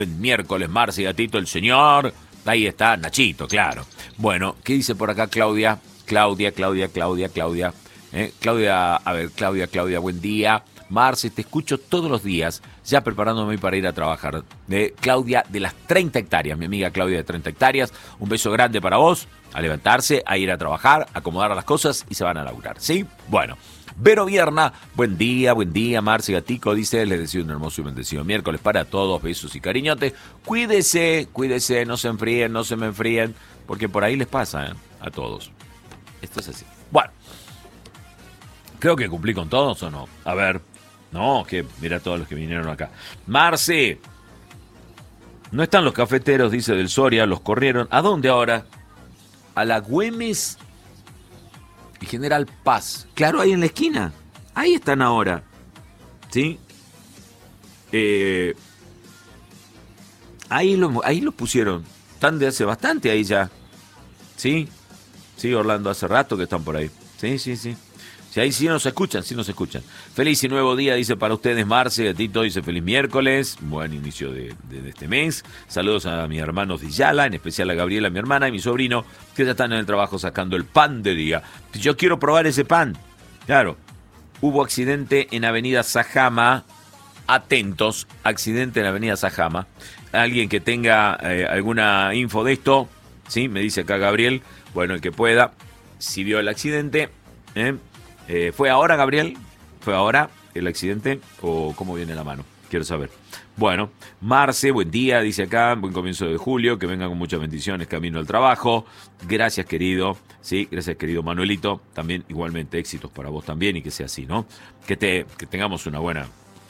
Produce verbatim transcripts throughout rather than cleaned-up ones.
Miércoles, Marce y Gatito, el señor. Ahí está, Nachito, claro. Bueno, ¿qué dice por acá Claudia? Claudia, Claudia, Claudia, Claudia. ¿Eh? Claudia, a ver, Claudia, Claudia, buen día. Marce, te escucho todos los días, ya preparándome para ir a trabajar. De Claudia de las treinta hectáreas, mi amiga Claudia de treinta hectáreas. Un beso grande para vos, a levantarse, a ir a trabajar, a acomodar las cosas y se van a laburar, ¿sí? Bueno. Vero Vierna, buen día, buen día, Marce Gatico, dice, les deseo un hermoso y bendecido miércoles para todos, besos y cariñotes. Cuídese, cuídese, no se enfríen, no se me enfríen, porque por ahí les pasa, ¿eh? A todos. Esto es así. Bueno, creo que cumplí con todos o no. A ver, no, que mira todos los que vinieron acá. Marce, no están los cafeteros, dice del Soria, los corrieron. ¿A dónde ahora? A la Güemes y General Paz. Claro, ahí en la esquina. Ahí están ahora. ¿Sí? Eh, ahí lo, ahí lo pusieron. Están de hace bastante ahí ya. ¿Sí? Sí, Orlando, hace rato que están por ahí. Sí, sí, sí. Si ahí sí nos escuchan, sí nos escuchan. Feliz y nuevo día, dice para ustedes Marce, Gatito, dice feliz miércoles, buen inicio de, de, de este mes. Saludos a mis hermanos de Yala, en especial a Gabriela, mi hermana, y mi sobrino, que ya están en el trabajo sacando el pan de día. Yo quiero probar ese pan. Claro, hubo accidente en Avenida Sajama, atentos, accidente en Avenida Sajama. Alguien que tenga eh, alguna info de esto, sí, me dice acá Gabriel, bueno, el que pueda, si vio el accidente, ¿eh? Eh, ¿Fue ahora, Gabriel? ¿Fue ahora el accidente o cómo viene la mano? Quiero saber. Bueno, Marce, buen día, dice acá, buen comienzo de julio, que vengan con muchas bendiciones, camino al trabajo. Gracias, querido. Sí, gracias, querido Manuelito. También, igualmente, éxitos para vos también y que sea así, ¿no? Que, te, que tengamos una buena,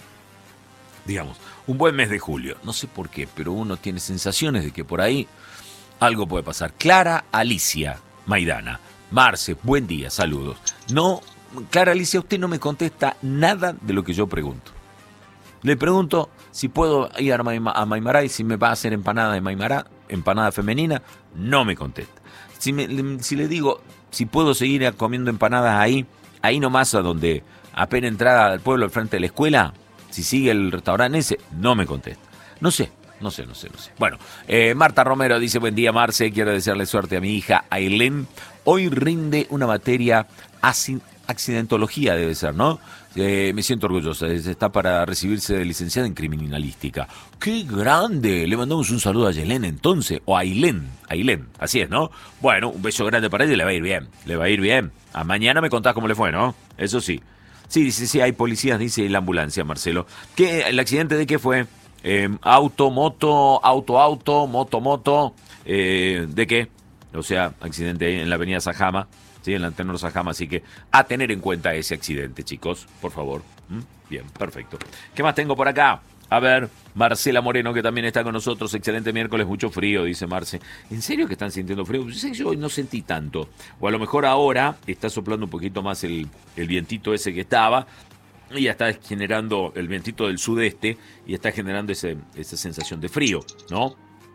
digamos, un buen mes de julio. No sé por qué, pero uno tiene sensaciones de que por ahí algo puede pasar. Clara Alicia Maidana. Marce, buen día, saludos. No... Clara Alicia, usted no me contesta nada de lo que yo pregunto. Le pregunto si puedo ir a, Maima, a Maimará y si me va a hacer empanada de Maimará, empanada femenina, no me contesta. Si, me, le, si le digo si puedo seguir comiendo empanadas ahí, ahí nomás a donde apenas entrada al pueblo al frente de la escuela, si sigue el restaurante ese, no me contesta. No sé, no sé, no sé, no sé. Bueno, eh, Marta Romero dice, buen día Marce, quiero desearle suerte a mi hija Ailén. Hoy rinde una materia así. Accidentología debe ser, ¿no? Eh, me siento orgullosa, está para recibirse de licenciada en criminalística. ¡Qué grande! Le mandamos un saludo a Yelén entonces, o a Ailén, Ailén, así es, ¿no? Bueno, un beso grande para ella y le va a ir bien, le va a ir bien. A mañana me contás cómo le fue, ¿no? Eso sí. Sí, dice, sí, hay policías, dice la ambulancia, Marcelo. ¿Qué, el accidente de qué fue? Eh, auto, moto, auto, auto, moto, moto, eh, ¿de qué? O sea, accidente en la avenida Sajama. Sí, en la Antenor Sajama, así que a tener en cuenta ese accidente, chicos, por favor. ¿Mm? Bien, perfecto. ¿Qué más tengo por acá? A ver, Marcela Moreno, que también está con nosotros. Excelente miércoles, mucho frío, dice Marce. ¿En serio que están sintiendo frío? Yo sé que yo hoy no sentí tanto. O a lo mejor ahora está soplando un poquito más el, el vientito ese que estaba. Y ya está generando el vientito del sudeste y está generando ese, esa sensación de frío, ¿no?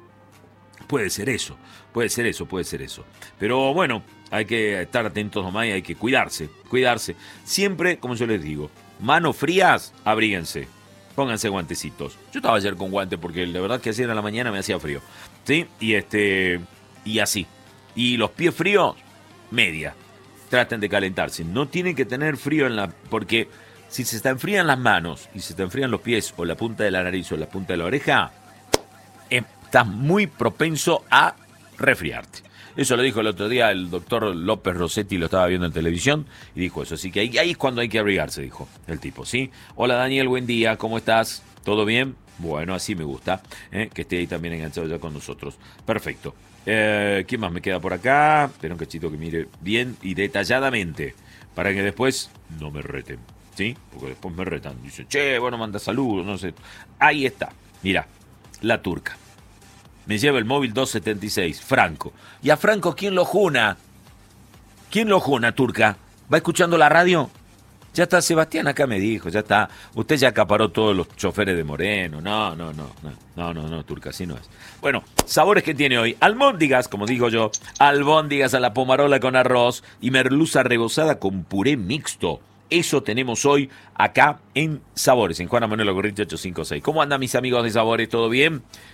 Puede ser eso, puede ser eso, puede ser eso. Pero bueno, hay que estar atentos nomás y hay que cuidarse, cuidarse. Siempre, como yo les digo, manos frías, abríguense, pónganse guantecitos. Yo estaba ayer con guantes porque la verdad que ayer a la mañana me hacía frío, ¿sí? Y este, y así. Y los pies fríos, media. Traten de calentarse. No tienen que tener frío en la... Porque si se te enfrían las manos y se te enfrían los pies o la punta de la nariz o la punta de la oreja, estás muy propenso a resfriarte. Eso lo dijo el otro día el doctor López Rossetti, lo estaba viendo en televisión, y dijo eso. Así que ahí, ahí es cuando hay que abrigarse, dijo el tipo, ¿sí? Hola Daniel, buen día, ¿cómo estás? ¿Todo bien? Bueno, así me gusta, ¿eh? Que esté ahí también enganchado ya con nosotros. Perfecto. Eh, ¿Quién más me queda por acá? Espera un cachito que mire bien y detalladamente, para que después no me reten, ¿sí? Porque después me retan. Dicen, che, bueno, manda saludos, no sé. Ahí está, mira, la turca. Me lleva el móvil doscientos setenta y seis, Franco. ¿Y a Franco quién lo juna? ¿Quién lo juna, turca? ¿Va escuchando la radio? Ya está, Sebastián acá me dijo, ya está. Usted ya acaparó todos los choferes de Moreno. No, no, no, no, no, no, no, turca, así no es. Bueno, sabores que tiene hoy. Albóndigas, como digo yo. Albóndigas a la pomarola con arroz y merluza rebozada con puré mixto. Eso tenemos hoy acá en Sabores, en Juan Manuel Gorriti ochocientos cincuenta y seis. ¿Cómo andan mis amigos de Sabores? ¿Todo bien?